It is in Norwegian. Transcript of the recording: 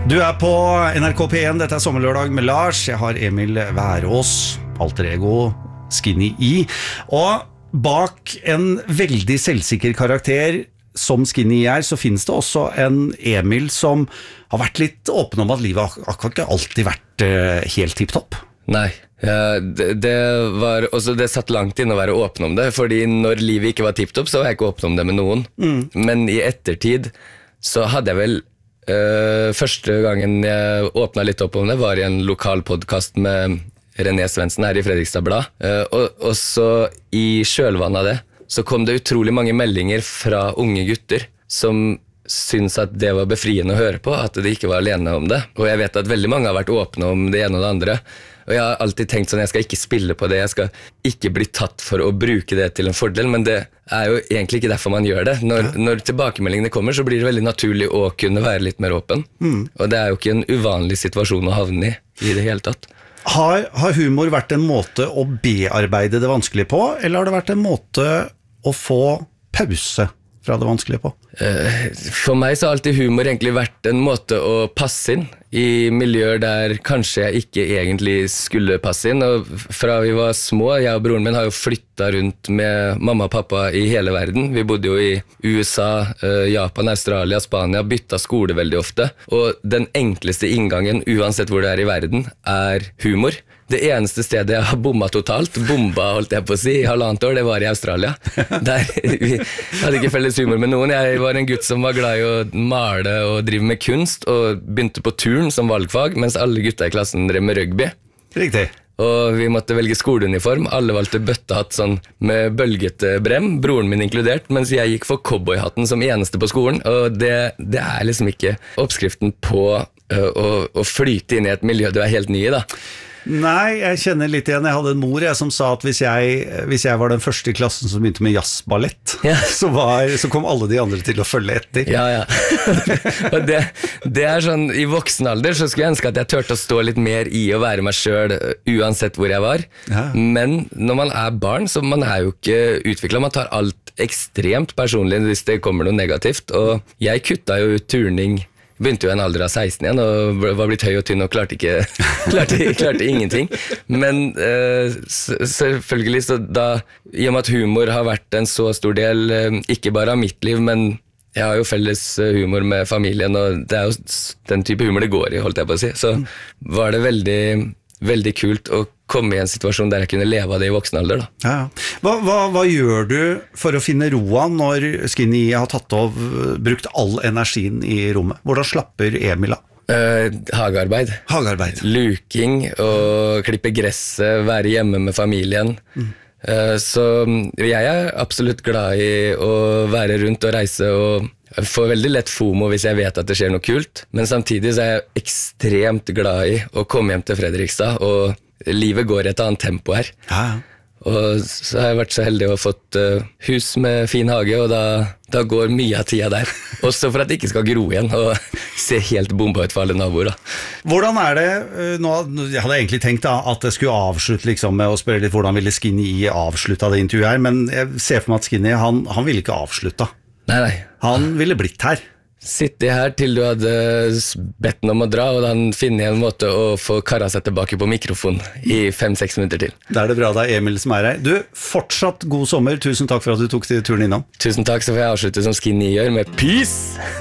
Du på NRK P1, dette sommerlørdag med Lars. Jeg har Emil Værås, alter ego, Skinny I. Og bak en veldig selvsikker karakter som Skinny I så finnes det også en Emil som har vært litt åpen om at livet akkurat ikke alltid vært helt tipptopp. Nei, det var også, det satt langt inn å være åpen om det, fordi når livet ikke var tipptopp så var jeg ikke åpen om det med noen. Men i ettertid så hadde jeg vel første gangen jeg åpnet litt opp om det var i en lokal podcast med René Svendsen her i Fredrikstad Blad, og så i kjølvannet av det så kom det utrolig mange meldinger fra unge gutter som syntes at det var befriende å høre på, at de ikke var alene om det. Og jeg vet at veldig mange har vært åpne om det ene og det andre, og jeg har alltid tenkt sånn, jeg skal ikke spille på det, jeg skal ikke bli tatt for å bruke det til en fordel, men det jo egentlig ikke derfor man gjør det. Når tilbakemeldingene kommer, så blir det veldig naturlig å kunne være litt mer åpen. Og det jo ikke en uvanlig situasjon å havne i det hele tatt. Har humor vært en måte å bearbeide det vanskelige på, eller har det vært en måte å få pause fra det vanskelige på? For meg så har alltid humor egentlig vært en måte å passe inn i miljøer der kanskje jeg ikke egentlig skulle passe inn. Og fra vi var små, jeg og broren min har jo flyttet rundt med mamma og pappa i hele verden. Vi bodde jo i USA, Japan, Australia, Spania, byttet skole veldig ofte. Og den enkleste inngangen, uansett hvor det i verden, humor. Det eneste stedet jeg har bommet totalt, holdt jeg på å si, i 1,5 år, det var i Australia. Der vi hadde ikke felles humor med noen. Jeg var en gutt som var glad i å male og drive med kunst, og begynte på turn som valgfag, mens alle gutta i klassen drev med rugby. Riktig. Og vi måtte velge skoleuniform. Alle valgte bøttehatt sånn med bølgete brem, broren min inkludert, mens jeg gikk for cowboyhatten som eneste på skolen. Og det liksom ikke oppskriften på å flyte inn i et miljø du helt ny i da. Nei, jeg kjenner litt igjen. Jeg hadde en mor som sa at hvis jeg var den første i klassen som begynte med jazzballett, så kom alle de andre til å følge etter. Ja. Og det sånn, i voksen alder så skulle jeg ønske at jeg tørte å stå litt mer i å være meg selv uansett hvor jeg var. Ja. Men når man barn, så man jo ikke utviklet. Man tar alt ekstremt personlig hvis det kommer noe negativt. Og jeg kuttet jo ut turning. Begynte jo en alder av 16 igjen og var blitt høy og tynn og klarte ingenting. Men selvfølgelig så da, i og med at humor har vært en så stor del, ikke bare av mitt liv, men jeg har jo felles humor med familien, og det jo den type humor det går i, holdt jeg på å si. Så var det veldig, veldig kult å komme i en situasjon der jeg kunne leve av det i voksen alder da. Ja. Hva gjør du for å finne roa når Skinny har brukt all energien i rommet? Hvordan slapper Emil av? Hagearbeid. Luking og klippe gresset, være hjemme med familien. Så jeg absolutt glad i å være rundt og reise, og jeg får veldig lett FOMO hvis jeg vet at det skjer noe kult, men samtidig så jeg ekstremt glad i å komme hjem til Fredrikstad, og livet går i et annet tempo her. Ja. Og så har jeg vært så heldig å ha fått hus med fin hage, og da går mye av tida der. Også for at det ikke skal gro igjen, og se helt bomba ut for alle naboer da. Hvordan det, nå jeg hadde egentlig tenkt da, at jeg skulle avslutte liksom, med å spørre litt hvordan ville Skinny avslutta det intervjuet her, men jeg ser for meg at Skinny, han ville ikke avslutta. Nei. Han ville blitt her. Sitte her til du hadde bedt den om å dra, og han finner en måte å få karra seg tilbake på mikrofon i 5-6 minutter til. Da det bra, det Emil som her. Du, fortsatt god sommer. Tusen takk for at du tok turen innom. Tusen takk, så får jeg avslutte som Skinny gjør, med peace!